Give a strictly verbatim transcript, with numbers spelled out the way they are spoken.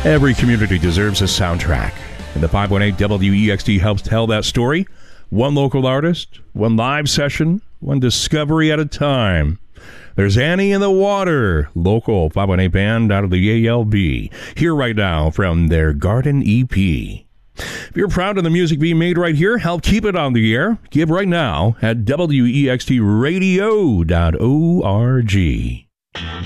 Every community deserves a soundtrack, and the five one eight W E X T helps tell that story. One local artist, one live session, one discovery at a time. There's Annie in the Water, local five one eight band out of the A L B, here right now from their Garden E P. If you're proud of the music being made right here, help keep it on the air. Give right now at W E X T radio dot org.